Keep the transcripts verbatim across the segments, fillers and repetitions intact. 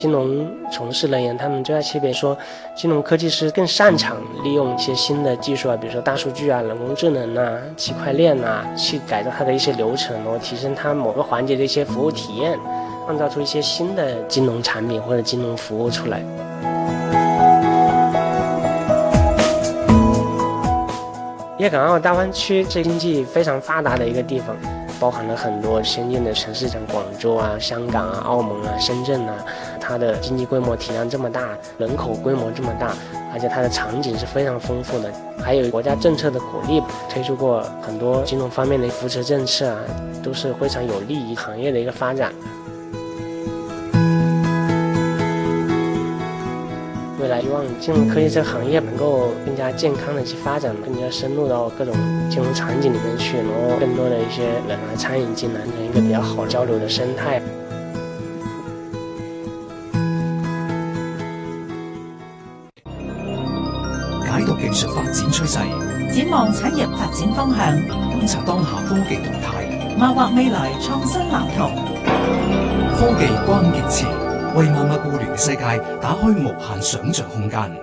金融从事人员他们就在区别说，金融科技师更擅长利用一些新的技术啊，比如说大数据啊、人工智能啊、区块链啊，去改造它的一些流程，然后提升它某个环节的一些服务体验，创造出一些新的金融产品或者金融服务出来。粤港澳大湾区是经济非常发达的一个地方，包含了很多先进的城市，像广州啊、香港啊、澳门啊、深圳啊，它的经济规模体量这么大，人口规模这么大，而且它的场景是非常丰富的，还有国家政策的鼓励，推出过很多金融方面的扶持政策啊，都是非常有利于行业的一个发展。未来希望金融科技这个行业能够更加健康的去发展，更加深入到各种金融场景里面去，然后更多的一些人来参与进来，一个比较好交流的生態。 解讀技術發展趨勢， 展望產業發展方向， 觀察當下科技動態， 謀劃未來創新藍圖。 科技關鍵詞，為萬物互聯嘅世界打開無限想像空間。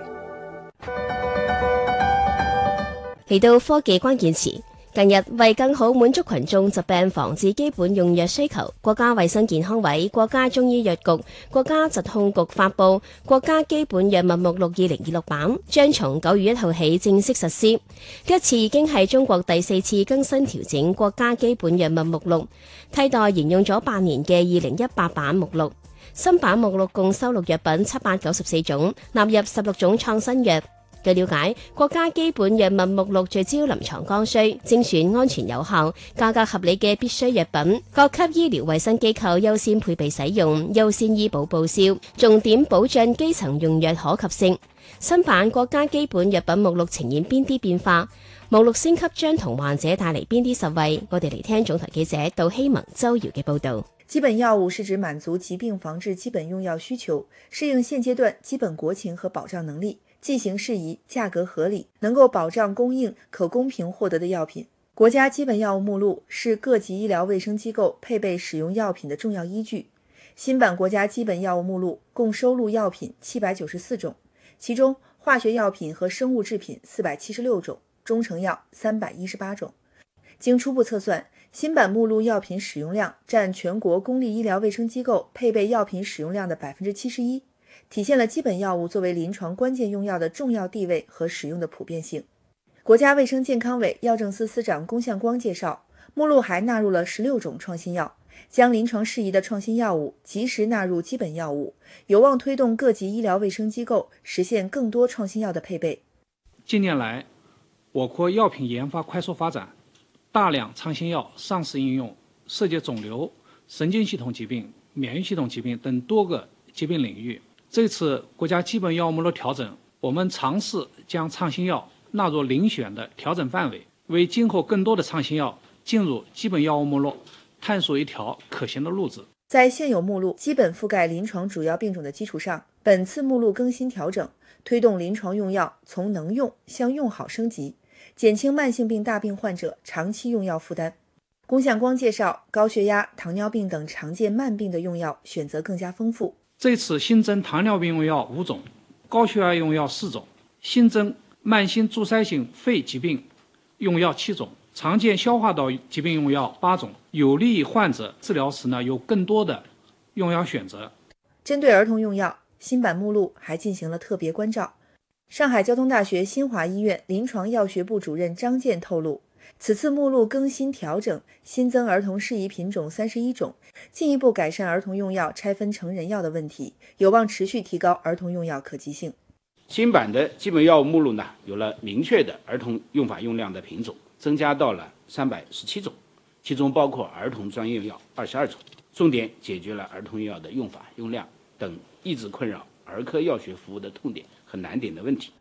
嚟到科技關鍵詞，近日為更好滿足群眾疾病防治基本用藥需求，國家衛生健康委、國家中醫藥局、國家疾控局發布《國家基本藥物目錄二零二六版》，將從九月一號起正式實施。呢一次已經係中國第四次更新調整國家基本藥物目錄，替代沿用咗八年嘅二零一八版目錄。新版目錄共收錄藥品七百九十四種，納入十六種創新藥。據了解，國家基本藥物目錄聚焦臨床剛需，精選安全有效、價格合理嘅必需藥品，各級醫療衛生機構優先配備使用，優先醫保報銷，重點保障基層用藥可及性。新版國家基本藥品目錄呈現邊啲變化？目錄升級將同患者帶嚟邊啲實惠？我哋嚟聽總台記者杜希萌、周瑤嘅報導。 基本藥物是指滿足疾病防治基本用藥需求，適應現階段基本國情和保障能力，劑型適宜，價格合理，能夠保障供應可公平獲得的藥品。國家基本藥物目錄是各級醫療衛生機構配備使用藥品的重要依據。新版國家基本藥物目錄共收錄藥品七百九十四種，其中化學藥品和生物製品四百七十六種，中成藥三百一十八種。經初步測算，新版目錄藥品使用量佔全國公立醫療衛生機構配備藥品使用量的百分之七十一，體現了基本藥物作為臨床關鍵用藥的重要地位和使用的普遍性。國家衛生健康委藥政司司長龔向光介紹，目錄還納入了十六種創新藥，將臨床適宜的創新藥物及時納入基本藥物，有望推動各級醫療衛生機構實現更多創新藥的配備。 近年來，我國藥品研發快速發展，大量創新藥上市應用，涉及腫瘤、神經系統疾病、免疫系統疾病等多個疾病領域。這次國家基本藥物目錄調整，我們嘗試將創新藥納入遴選的調整範圍，為今後更多的創新藥進入基本藥物目錄探索一條可行的路子。 在現有目錄基本覆蓋臨床主要病種的基礎上，本次目錄更新調整，推動臨床用藥從能用向用好升級，減輕慢性病大病患者長期用藥負擔。龔向光介紹，高血壓、糖尿病等常見慢病的用藥選擇更加豐富。 這次新增糖尿病用藥五種，高血壓用藥四種，新增慢性阻塞性肺疾病用藥七種，常見消化道疾病用藥八種，有利於患者治療時呢有更多的用藥選擇。 針對兒童用藥，新版目錄還進行了特別關照。上海交通大學新華醫院臨床藥學部主任張健透露，此次目錄更新調整，新增兒童適宜品種三十一種，進一步改善兒童用藥拆分成人藥的問題，有望持續提高兒童用藥可及性。 新版的基本藥物目錄呢，有了明確的兒童用法用量的品種，增加到了三百十七種，其中包括兒童專業用藥二十二種，重點解決了兒童用藥的用法用量等一直困擾兒科藥學服務的痛點和難點的問題。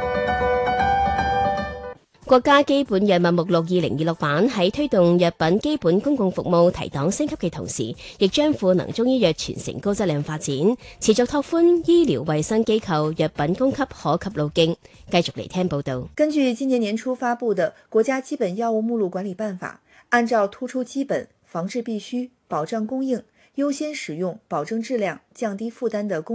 國家基本藥物目錄二零二六版喺推動藥品基本公共服務提檔升級嘅同時，亦將賦能中醫藥傳承高質量發展，持續拓寬醫療衛生機構藥品供給可及路徑。繼續嚟聽報道。 根據今年年初發布的《國家基本藥物目錄管理辦法》，按照突出基本、防治必需、保障供應、 优先使用保证质量、降低负担的公